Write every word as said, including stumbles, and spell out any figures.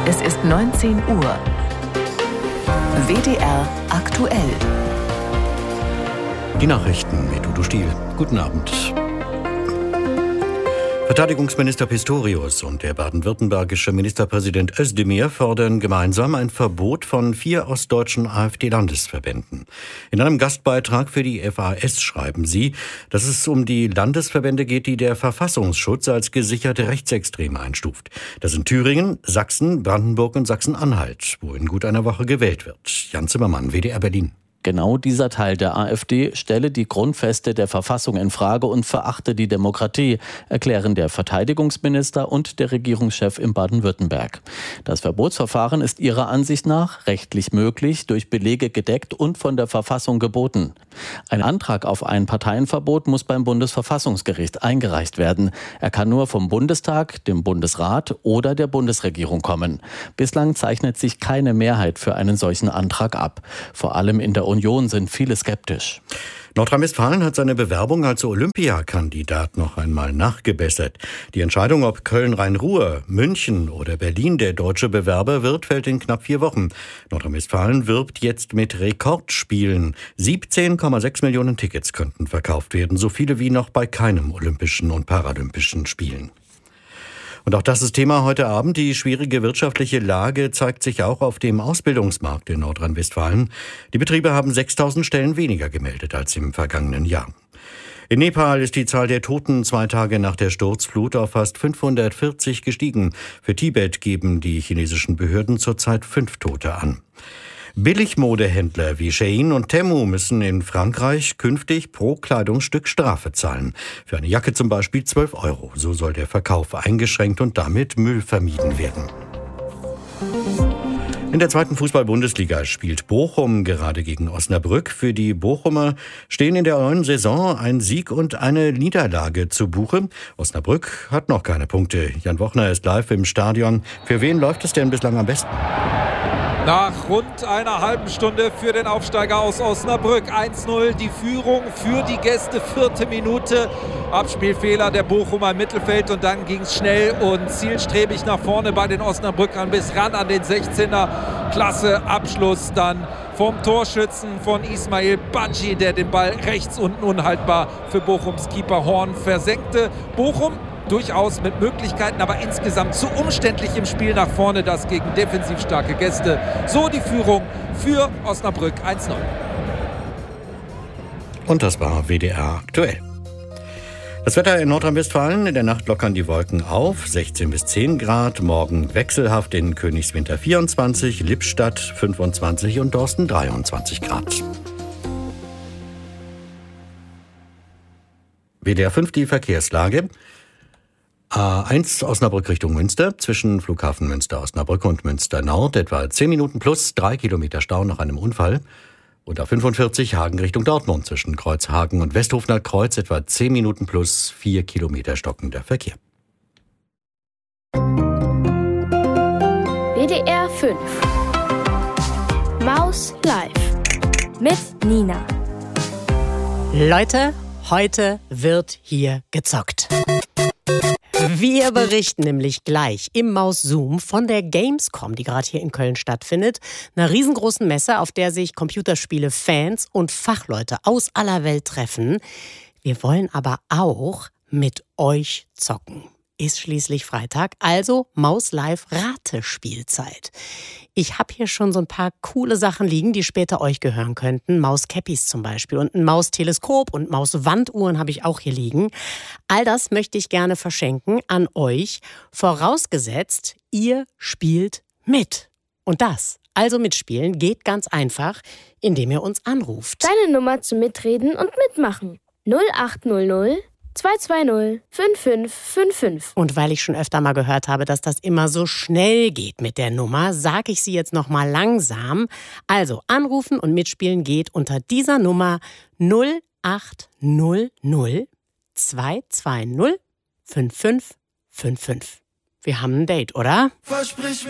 Es ist neunzehn Uhr. W D R aktuell. Die Nachrichten mit Udo Stiel. Guten Abend. Verteidigungsminister Pistorius und der baden-württembergische Ministerpräsident Özdemir fordern gemeinsam ein Verbot von vier ostdeutschen AfD-Landesverbänden. In einem Gastbeitrag für die F A S schreiben sie, dass es um die Landesverbände geht, die der Verfassungsschutz als gesicherte Rechtsextreme einstuft. Das sind Thüringen, Sachsen, Brandenburg und Sachsen-Anhalt, wo in gut einer Woche gewählt wird. Jan Zimmermann, W D R Berlin. Genau dieser Teil der AfD stelle die Grundfeste der Verfassung in Frage und verachte die Demokratie, erklären der Verteidigungsminister und der Regierungschef in Baden-Württemberg. Das Verbotsverfahren ist ihrer Ansicht nach rechtlich möglich, durch Belege gedeckt und von der Verfassung geboten. Ein Antrag auf ein Parteienverbot muss beim Bundesverfassungsgericht eingereicht werden. Er kann nur vom Bundestag, dem Bundesrat oder der Bundesregierung kommen. Bislang zeichnet sich keine Mehrheit für einen solchen Antrag ab. Vor allem in der Union sind viele skeptisch. Nordrhein-Westfalen hat seine Bewerbung als Olympiakandidat noch einmal nachgebessert. Die Entscheidung, ob Köln-Rhein-Ruhr, München oder Berlin der deutsche Bewerber wird, fällt in knapp vier Wochen. Nordrhein-Westfalen wirbt jetzt mit Rekordspielen. siebzehn Komma sechs Millionen Tickets könnten verkauft werden, so viele wie noch bei keinem Olympischen und Paralympischen Spielen. Und auch das ist Thema heute Abend. Die schwierige wirtschaftliche Lage zeigt sich auch auf dem Ausbildungsmarkt in Nordrhein-Westfalen. Die Betriebe haben sechstausend Stellen weniger gemeldet als im vergangenen Jahr. In Nepal ist die Zahl der Toten zwei Tage nach der Sturzflut auf fast fünfhundertvierzig gestiegen. Für Tibet geben die chinesischen Behörden zurzeit fünf Tote an. Billigmodehändler wie Shein und Temu müssen in Frankreich künftig pro Kleidungsstück Strafe zahlen. Für eine Jacke zum Beispiel zwölf Euro. So soll der Verkauf eingeschränkt und damit Müll vermieden werden. In der zweiten Fußball-Bundesliga spielt Bochum gerade gegen Osnabrück. Für die Bochumer stehen in der neuen Saison ein Sieg und eine Niederlage zu Buche. Osnabrück hat noch keine Punkte. Jan Wochner ist live im Stadion. Für wen läuft es denn bislang am besten? Nach rund einer halben Stunde für den Aufsteiger aus Osnabrück. eins null die Führung für die Gäste, vierte Minute. Abspielfehler der Bochumer im Mittelfeld und dann ging es schnell und zielstrebig nach vorne bei den Osnabrückern bis ran an den sechzehner. Klasse Abschluss dann vom Torschützen von Ismail Badji, der den Ball rechts unten unhaltbar für Bochums Keeper Horn versenkte. Bochum durchaus mit Möglichkeiten, aber insgesamt zu umständlich im Spiel nach vorne, das gegen defensiv starke Gäste. So die Führung für Osnabrück eins null. Und das war W D R aktuell. Das Wetter in Nordrhein-Westfalen: in der Nacht lockern die Wolken auf, sechzehn bis zehn Grad. Morgen wechselhaft in Königswinter vierundzwanzig, Lippstadt fünfundzwanzig und Dorsten dreiundzwanzig Grad. W D R fünf die Verkehrslage. A eins Osnabrück Richtung Münster, zwischen Flughafen Münster-Osnabrück und Münster Nord, etwa zehn Minuten plus, drei Kilometer Stau nach einem Unfall. Und A fünfundvierzig Hagen Richtung Dortmund, zwischen Kreuzhagen und Westhofener Kreuz, etwa zehn Minuten plus, vier Kilometer stockender Verkehr. W D R fünf Maus Live mit Nina. Leute, heute wird hier gezockt. Wir berichten nämlich gleich im Maus-Zoom von der Gamescom, die gerade hier in Köln stattfindet. Einer riesengroßen Messe, auf der sich Computerspiele-Fans und Fachleute aus aller Welt treffen. Wir wollen aber auch mit euch zocken. Ist schließlich Freitag, also Maus-Live-Ratespielzeit. Ich habe hier schon so ein paar coole Sachen liegen, die später euch gehören könnten. Maus-Cappies zum Beispiel und ein Mausteleskop und Mauswanduhren habe ich auch hier liegen. All das möchte ich gerne verschenken an euch, vorausgesetzt, ihr spielt mit. Und das, also mitspielen, geht ganz einfach, indem ihr uns anruft. Deine Nummer zum Mitreden und Mitmachen. null acht null null zwei zwei null fünf fünf fünf fünf. Und weil ich schon öfter mal gehört habe, dass das immer so schnell geht mit der Nummer, sage ich sie jetzt noch mal langsam. Also anrufen und mitspielen geht unter dieser Nummer null acht null null zwei zwei null fünf fünf fünf fünf. Wir haben ein Date, oder? Versprich